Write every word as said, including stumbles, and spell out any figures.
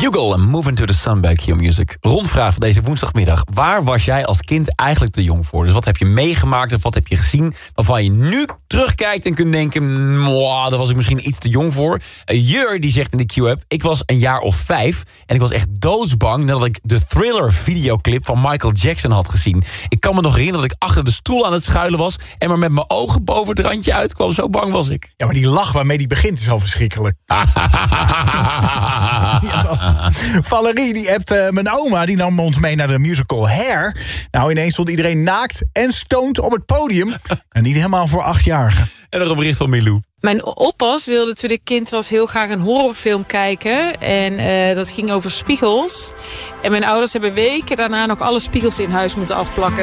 Bugle en Moving to the Sun bij Q Music. Rondvraag van deze woensdagmiddag. Waar was jij als kind eigenlijk te jong voor? Dus wat heb je meegemaakt of wat heb je gezien waarvan je nu terugkijkt en kunt denken, mwah, daar was ik misschien iets te jong voor. Uh, Jur die zegt in de Q-app, ik was een jaar of vijf en ik was echt doodsbang nadat ik de Thriller videoclip van Michael Jackson had gezien. Ik kan me nog herinneren dat ik achter de stoel aan het schuilen was en maar met mijn ogen boven het randje uitkwam. Zo bang was ik. Ja, maar die lach waarmee die begint is al verschrikkelijk. Ja, Valerie, die appt, uh, mijn oma, die nam ons mee naar de musical Hair. Nou, ineens stond iedereen naakt en stoned op het podium. En niet helemaal voor achtjarigen. En nog een bericht van Milou. Mijn oppas wilde toen ik kind was heel graag een horrorfilm kijken. En uh, dat ging over spiegels. En mijn ouders hebben weken daarna nog alle spiegels in huis moeten afplakken.